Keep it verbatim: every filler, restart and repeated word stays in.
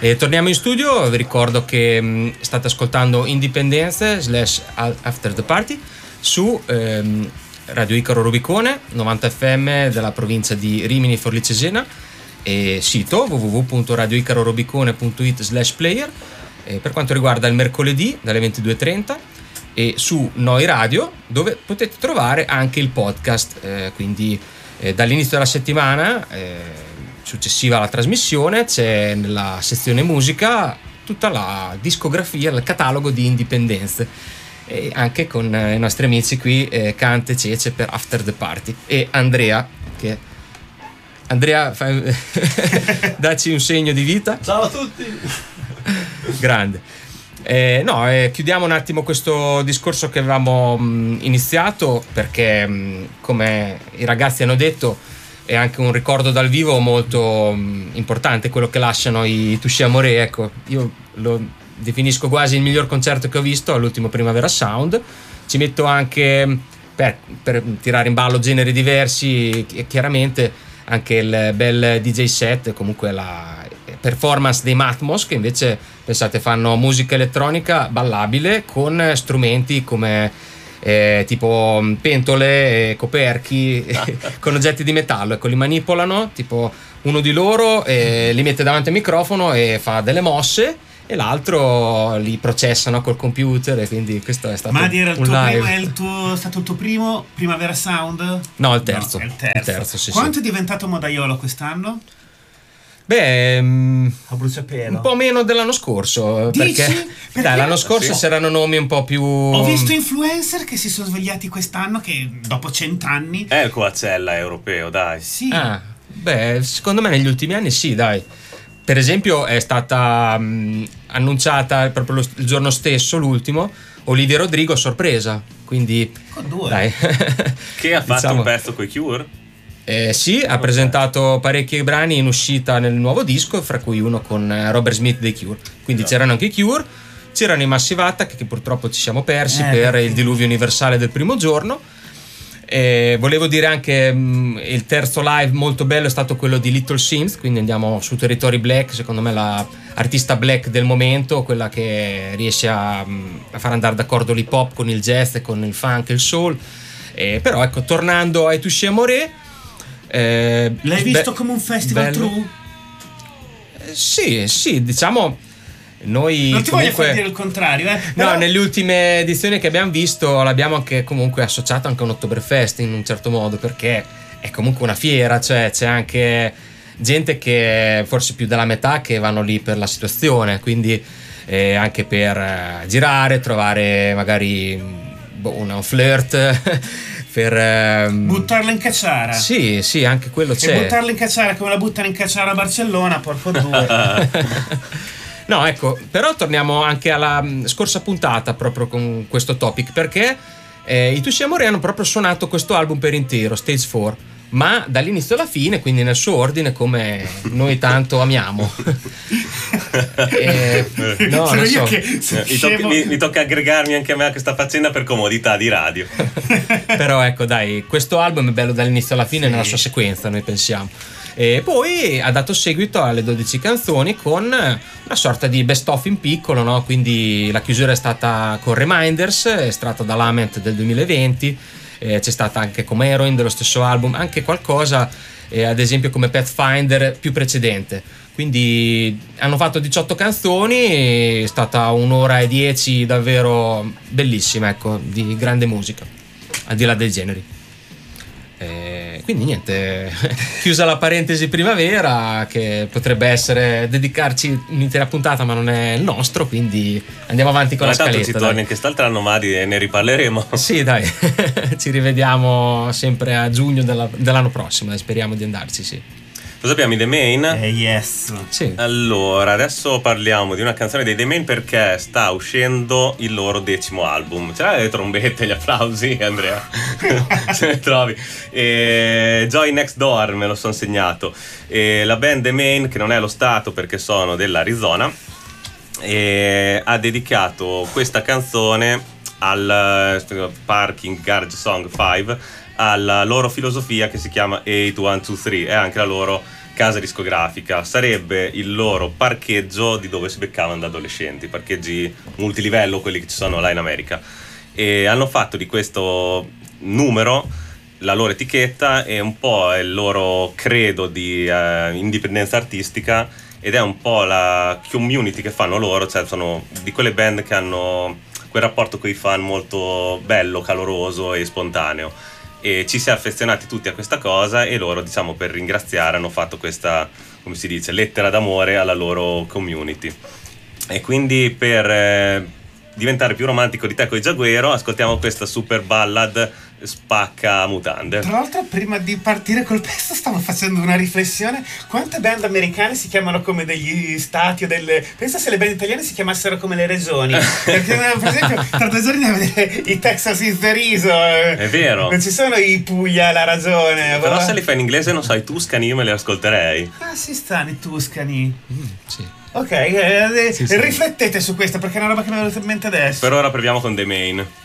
E torniamo in studio, vi ricordo che mh, state ascoltando Indipendenze slash After the Party su ehm, Radio Icaro Rubicone, novanta effe emme della provincia di Rimini Forlì Cesena, e sito w w w punto radio icaro rubicone punto it slash player. E per quanto riguarda il mercoledì dalle ventidue e trenta, e su Noi Radio, dove potete trovare anche il podcast, eh, quindi eh, dall'inizio della settimana eh, successiva alla trasmissione c'è nella sezione musica tutta la discografia, il catalogo di Indipendenze, e anche con eh, i nostri amici qui eh, Cante e Cece per After the Party, e Andrea che Andrea fai... dacci un segno di vita. Ciao a tutti. Grande. Eh, no, eh, chiudiamo un attimo questo discorso che avevamo mh, iniziato, perché mh, come i ragazzi hanno detto è anche un ricordo dal vivo molto mh, importante quello che lasciano i Touché Amoré. Ecco, io lo definisco quasi il miglior concerto che ho visto all'ultimo Primavera Sound. Ci metto anche, per, per tirare in ballo generi diversi, chiaramente anche il bel D J set, comunque la performance dei Matmos, che invece, pensate, fanno musica elettronica ballabile con strumenti come Eh, tipo pentole e coperchi con oggetti di metallo. Ecco, li manipolano, tipo uno di loro eh, li mette davanti al microfono e fa delle mosse, e l'altro li processano col computer, e quindi questo è stato Ma era il un tuo live. primo, è il tuo, è stato il tuo primo Primavera Sound? No, il terzo. No, è il terzo. Il terzo, sì, Quanto sì. è diventato modaiolo quest'anno? Beh, mh, A bruciapelo. un po' meno dell'anno scorso. Dici? Perché, Perché? dai, l'anno scorso Sì. c'erano nomi un po' più. Ho visto influencer che si sono svegliati quest'anno, che dopo cent'anni. È il Coachella europeo, dai. Sì. Ah, beh, secondo me negli ultimi anni sì, dai. Per esempio è stata mh, annunciata proprio lo, il giorno stesso, l'ultimo, Olivia Rodrigo a sorpresa, quindi Con due. dai. Che ha fatto Diciamo- un pezzo coi Cure. Eh, sì, ha presentato parecchi brani in uscita nel nuovo disco, fra cui uno con eh, Robert Smith dei Cure. Quindi Esatto. c'erano anche i Cure, c'erano i Massive Attack, che purtroppo ci siamo persi Eh, per perché? il diluvio universale del primo giorno. E volevo dire anche mh, il terzo live molto bello è stato quello di Little Sims, quindi andiamo su territori black, secondo me la artista black del momento, quella che riesce a, mh, a far andare d'accordo l'hip hop con il jazz, con il funk e il soul. Eh, però ecco, tornando ai Touché Amoré, eh, L'hai be- visto come un festival bello. true? Eh, sì, sì, diciamo noi Non ti comunque... voglio far dire il contrario, eh. Però- No, nelle ultime edizioni che abbiamo visto l'abbiamo anche comunque associato anche a un Oktoberfest in un certo modo, perché è comunque una fiera, cioè c'è anche gente che forse più della metà che vanno lì per la situazione, quindi eh, anche per eh, girare, trovare magari boh, una- un flirt per ehm, Buttarla in cacciara. sì, sì, anche quello E c'è. buttarla in cacciara come la buttano in cacciara a Barcellona, porco due. No, ecco, però torniamo anche alla mh, scorsa puntata proprio con questo topic, perché eh, i Touché Amoré hanno proprio suonato questo album per intero, Stage quattro, ma dall'inizio alla fine, quindi nel suo ordine, come noi tanto amiamo. eh, no, Sono non io so. che Eh, sono Mi tocca, scemo. mi- mi tocca aggregarmi anche a me a questa faccenda per comodità di radio. Però ecco, dai, questo album è bello dall'inizio alla fine, Sì. nella sua sequenza, noi pensiamo. E poi ha dato seguito alle dodici canzoni con una sorta di best of in piccolo, no? Quindi la chiusura è stata con Reminders, estratta da Lament del duemilaventi, eh, c'è stata anche come Heroin dello stesso album, anche qualcosa eh, ad esempio come Pathfinder più precedente. Quindi hanno fatto diciotto canzoni, è stata un'ora e dieci davvero bellissima, ecco, di grande musica, al di là dei generi. Eh, quindi niente, chiusa la parentesi primavera, che potrebbe essere dedicarci un'intera puntata, ma non è il nostro, quindi andiamo avanti con Ma la tanto scaletta. ci dai. torni anche quest'altro anno, Madi, e ne riparleremo. Sì, dai, ci rivediamo sempre a giugno della- dell'anno prossimo, dai, speriamo di andarci, sì. Cosa abbiamo, i The Main? Eh, yes. Sì. Allora, adesso parliamo di una canzone dei The Main perché sta uscendo il loro decimo album. C'è le trombette, gli applausi, Andrea? Se ne trovi. E Joy Next Door, me lo sono segnato. E la band The Main, che non è lo stato perché sono dell'Arizona, e ha dedicato questa canzone al eh, Parking Garage Song cinque, alla loro filosofia che si chiama otto uno due tre, è anche la loro casa discografica, sarebbe il loro parcheggio di dove si beccavano da adolescenti, parcheggi multilivello, quelli che ci sono là in America, e hanno fatto di questo numero la loro etichetta e un po' il loro credo di eh, indipendenza artistica, ed è un po' la community che fanno loro, cioè sono di quelle band che hanno quel rapporto con i fan molto bello, caloroso e spontaneo, e ci si è affezionati tutti a questa cosa, e loro, diciamo, per ringraziare hanno fatto questa, come si dice, lettera d'amore alla loro community. E quindi per eh, diventare più romantico di te coi Jaguero ascoltiamo questa super ballad spacca mutande. Tra l'altro, prima di partire col pezzo stavo facendo una riflessione: quante band americane si chiamano come degli stati o delle... Pensa se le band italiane si chiamassero come le regioni. Perché per esempio tra due giorni devo vedere i Texas is the Riso, è vero, non ci sono i Puglia la ragione, però se li fai in inglese, non so, i Tuscani io me li ascolterei. Ah, si stanno i Tuscani. Mm, sì. Ok, eh, sì, sì. riflettete su questo, perché è una roba che mi è venuta in mente adesso. Per ora proviamo con The Main.